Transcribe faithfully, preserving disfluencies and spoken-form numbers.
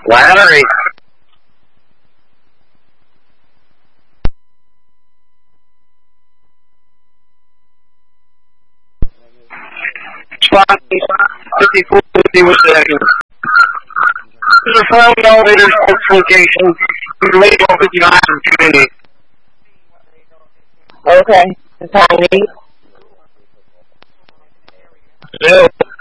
Larry. fifty-four fifty was second. There's a phone elevator sports location. We made over the opportunity. Okay. The timing? Yeah.